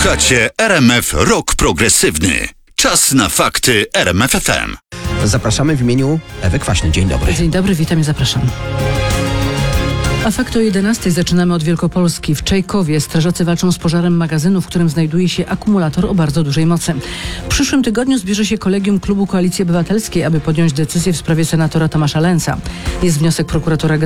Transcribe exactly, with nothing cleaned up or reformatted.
Słuchacie R M F Rock Progresywny. Czas na fakty R M F F M. Zapraszamy w imieniu Ewy Kwaśnej. Dzień dobry. Dzień dobry, witam i zapraszam. A fakt o jedenastej zaczynamy od Wielkopolski. W Czajkowie strażacy walczą z pożarem magazynu, w którym znajduje się akumulator o bardzo dużej mocy. W przyszłym tygodniu zbierze się kolegium klubu Koalicji Obywatelskiej, aby podjąć decyzję w sprawie senatora Tomasza Lęca. Jest wniosek prokuratora